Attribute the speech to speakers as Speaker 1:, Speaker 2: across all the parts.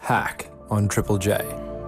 Speaker 1: Hack on Triple J.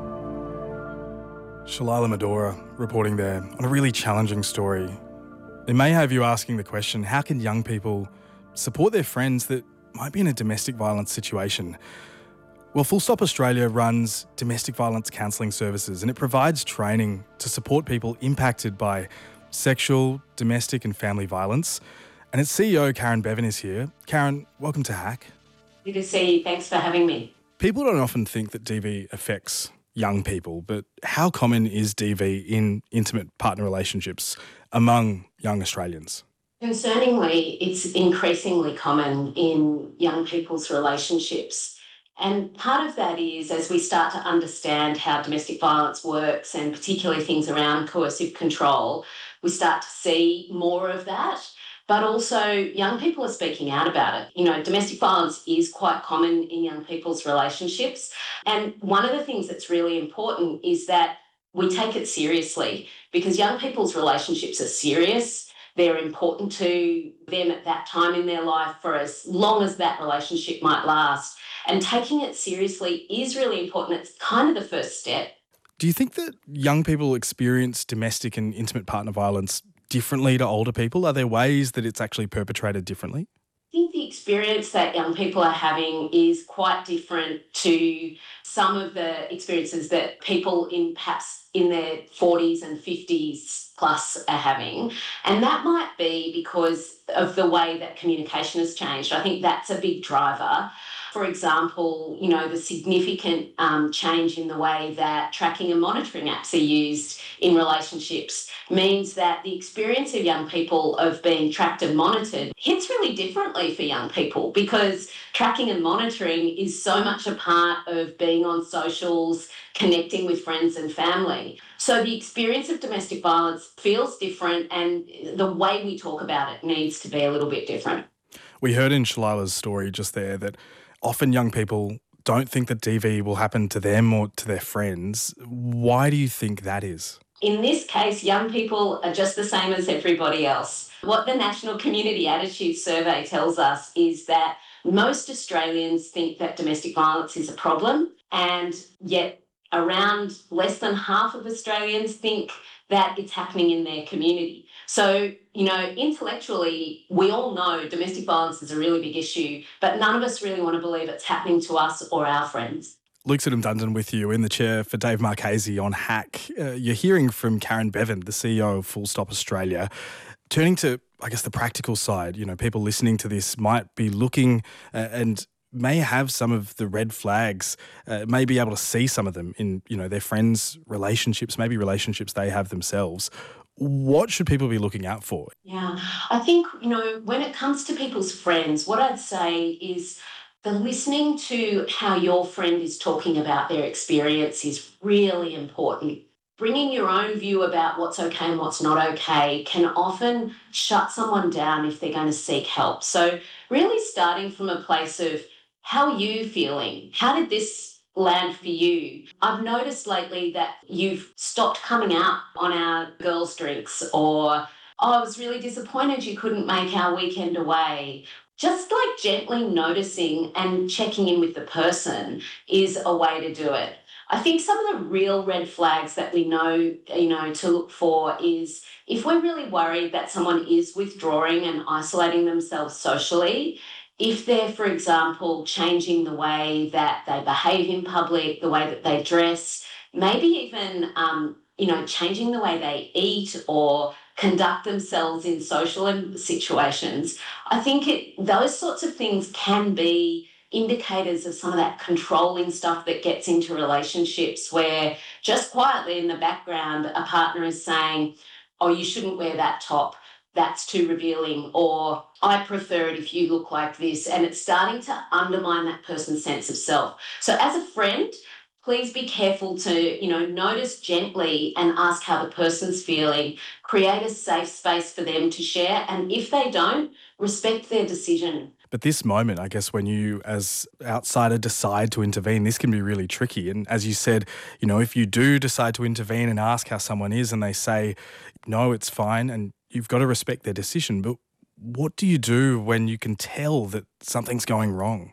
Speaker 2: Shalila Medora reporting there on a really challenging story. It may have you asking the question, how can young people support their friends that might be in a domestic violence situation? Well, Full Stop Australia runs domestic violence counselling services, and it provides training to support people impacted by sexual, domestic and family violence. And its CEO, Karen Bevan, is here. Karen, welcome to Hack.
Speaker 3: Good to see you. Thanks for having me.
Speaker 2: People don't often think that DV affects young people, but how common is DV in intimate partner relationships among young Australians?
Speaker 3: Concerningly, it's increasingly common in young people's relationships. And part of that is as we start to understand how domestic violence works and particularly things around coercive control, we start to see more of that. But also young people are speaking out about it. You know, domestic violence is quite common in young people's relationships. And one of the things that's really important is that we take it seriously because young people's relationships are serious. They're important to them at that time in their life for as long as that relationship might last. And taking it seriously is really important. It's kind of the first step.
Speaker 2: Do you think that young people experience domestic and intimate partner violence differently to older people? Are there ways that it's actually perpetrated differently?
Speaker 3: I think the experience that young people are having is quite different to some of the experiences that people in perhaps in their 40s and 50s plus are having. And that might be because of the way that communication has changed. I think that's a big driver. For example, you know, the significant change in the way that tracking and monitoring apps are used in relationships means that the experience of young people of being tracked and monitored hits really differently for young people because tracking and monitoring is so much a part of being on socials, connecting with friends and family. So the experience of domestic violence feels different and the way we talk about it needs to be a little bit different.
Speaker 2: We heard in Shalila's story just there that often young people don't think that DV will happen to them or to their friends. Why do you think that is?
Speaker 3: In this case, young people are just the same as everybody else. What the National Community Attitude Survey tells us is that most Australians think that domestic violence is a problem, and yet around less than half of Australians think that it's happening in their community. So, you know, intellectually, we all know domestic violence is a really big issue, but none of us really want to believe it's happening to us or our friends.
Speaker 2: Luke Siddham-Dundon with you in the chair for Dave Marchese on Hack. You're hearing from Karen Bevan, the CEO of Full Stop Australia. Turning to, I guess, the practical side, you know, people listening to this might be looking and may have some of the red flags, may be able to see some of them in, you know, their friends' relationships, maybe relationships they have themselves. What should people be looking out for?
Speaker 3: Yeah, I think, you know, when it comes to people's friends, what I'd say is the listening to how your friend is talking about their experience is really important. Bringing your own view about what's okay and what's not okay can often shut someone down if they're going to seek help. So really starting from a place of how are you feeling? How did this land for you? I've noticed lately that you've stopped coming out on our girls' drinks, or, oh, I was really disappointed you couldn't make our weekend away. Just like gently noticing and checking in with the person is a way to do it. I think some of the real red flags that we know, you know, to look for is if we're really worried that someone is withdrawing and isolating themselves socially, if they're, for example, changing the way that they behave in public, the way that they dress, maybe even, you know, changing the way they eat or conduct themselves in social situations, I think those sorts of things can be indicators of some of that controlling stuff that gets into relationships where just quietly in the background a partner is saying, oh, you shouldn't wear that top, that's too revealing, or I prefer it if you look like this, and it's starting to undermine that person's sense of self. So as a friend, please be careful to, you know, notice gently and ask how the person's feeling, create a safe space for them to share, and if they don't, respect their decision.
Speaker 2: But this moment, I guess, when you as outsider decide to intervene, this can be really tricky. And as you said, you know, if you do decide to intervene and ask how someone is and they say, no, it's fine, and you've got to respect their decision. But what do you do when you can tell that something's going wrong?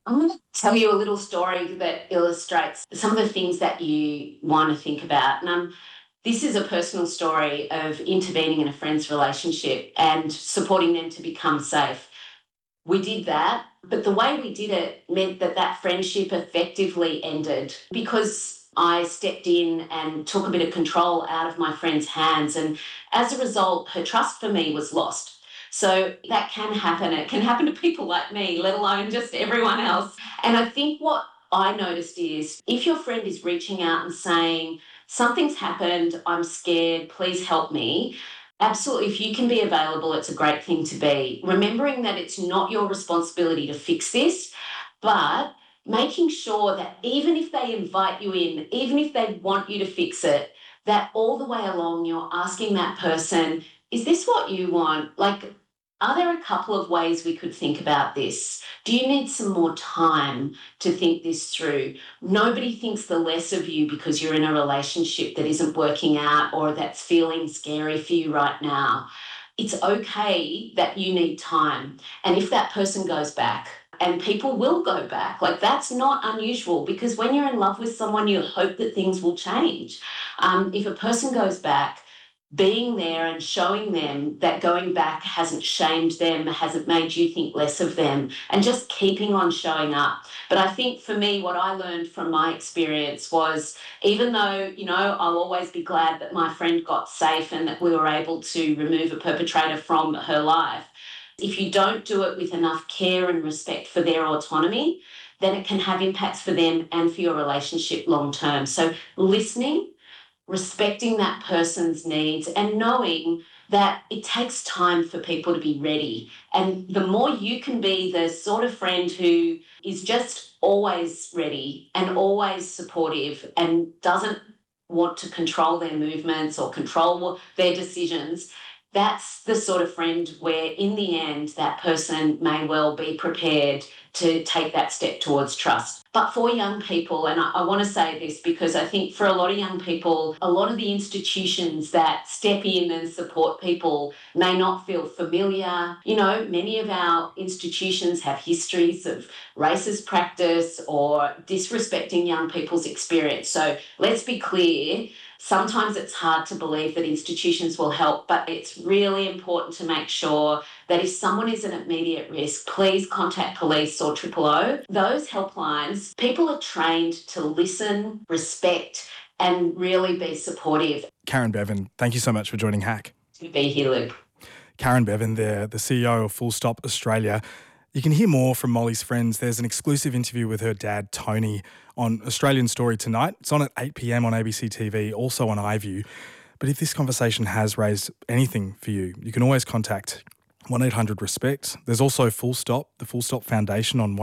Speaker 3: I'm going to tell you a little story that illustrates some of the things that you want to think about. And this is a personal story of intervening in a friend's relationship and supporting them to become safe. We did that, but the way we did it meant that that friendship effectively ended because I stepped in and took a bit of control out of my friend's hands. And as a result, her trust for me was lost. So that can happen. It can happen to people like me, let alone just everyone else. And I think what I noticed is if your friend is reaching out and saying, something's happened, I'm scared, please help me. Absolutely, if you can be available, it's a great thing to be. Remembering that it's not your responsibility to fix this, but making sure that even if they invite you in, even if they want you to fix it, that all the way along you're asking that person, is this what you want? Like, are there a couple of ways we could think about this? Do you need some more time to think this through? Nobody thinks the less of you because you're in a relationship that isn't working out or that's feeling scary for you right now. It's okay that you need time. And if that person goes back, and people will go back, like that's not unusual because when you're in love with someone, you hope that things will change. If a person goes back, being there and showing them that going back hasn't shamed them, hasn't made you think less of them, and just keeping on showing up. But I think for me, what I learned from my experience was even though, I'll always be glad that my friend got safe and that we were able to remove a perpetrator from her life, if you don't do it with enough care and respect for their autonomy, then it can have impacts for them and for your relationship long term. So listening, respecting that person's needs and knowing that it takes time for people to be ready. And the more you can be the sort of friend who is just always ready and always supportive and doesn't want to control their movements or control their decisions, that's the sort of friend where in the end that person may well be prepared to take that step towards trust. But for young people, and I want to say this because I think for a lot of young people, a lot of the institutions that step in and support people may not feel familiar. Many of our institutions have histories of racist practice or disrespecting young people's experience. So let's be clear. Sometimes it's hard to believe that institutions will help, but it's really important to make sure that if someone is at immediate risk, please contact police or 000. Those helplines, people are trained to listen, respect, and really be supportive.
Speaker 2: Karen Bevan, thank you so much for joining Hack.
Speaker 3: To be here, Luke.
Speaker 2: Karen Bevan there, the CEO of Full Stop Australia. You can hear more from Molly's friends. There's an exclusive interview with her dad, Tony, on Australian Story tonight. It's on at 8 p.m. on ABC TV, also on iView. But if this conversation has raised anything for you, you can always contact 1-800-RESPECT. There's also Full Stop, the Full Stop Foundation on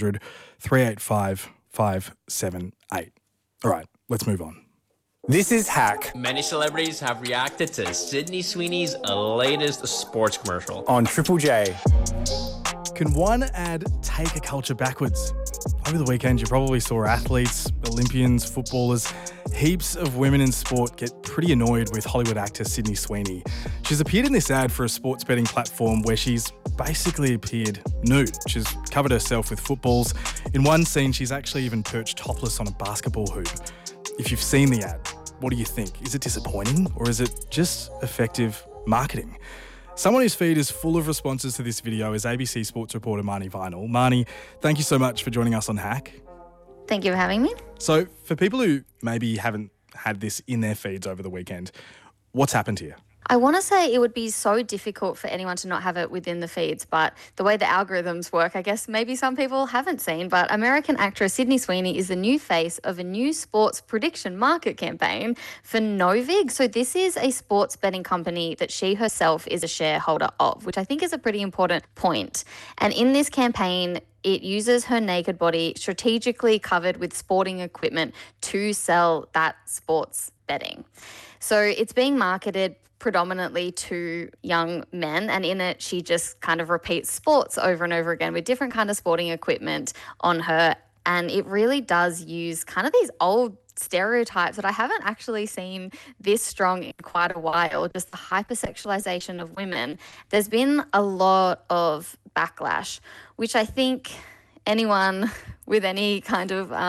Speaker 2: 1-800-385-578. All right, let's move on.
Speaker 1: This is Hack
Speaker 4: Many celebrities have reacted to Sydney Sweeney's latest sports commercial.
Speaker 1: on Triple J.
Speaker 2: Can one ad take a culture backwards? Over the weekend, you probably saw athletes, Olympians, footballers, heaps of women in sport get pretty annoyed with Hollywood actor Sydney Sweeney. She's appeared in this ad for a sports betting platform where she's basically appeared nude. She's covered herself with footballs. In one scene, she's actually even perched topless on a basketball hoop. If you've seen the ad, what do you think? Is it disappointing or is it just effective marketing? Someone whose feed is full of responses to this video is ABC Sports reporter Marnie Vinyl. Marnie, thank you so much for joining us on Hack.
Speaker 5: Thank you for having me.
Speaker 2: So for people who maybe haven't had this in their feeds over the weekend, what's happened here?
Speaker 5: I want to say it would be so difficult for anyone to not have it within the feeds, but the way the algorithms work, I guess maybe some people haven't seen, but American actress Sydney Sweeney is the new face of a new sports prediction market campaign for Novig. So this is a sports betting company that she herself is a shareholder of, which I think is a pretty important point. And in this campaign, it uses her naked body strategically covered with sporting equipment to sell that sports betting. So it's being marketed predominantly to young men, and in it she just kind of repeats sports over and over again with different kind of sporting equipment on her, and it really does use kind of these old stereotypes that I haven't actually seen this strong in quite a while, just the hypersexualization of women. There's been a lot of backlash, which I think anyone with any kind of